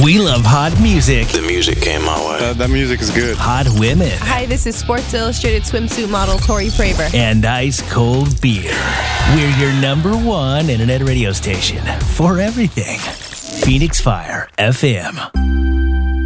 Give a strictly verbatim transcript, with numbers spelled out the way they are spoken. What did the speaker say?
We love hot music. The music came my way. Uh, that music is good. Hot women. Hi, this is Sports Illustrated swimsuit model Tori Praver. And ice cold beer. We're your number one internet radio station for everything. Phoenix Fire F M.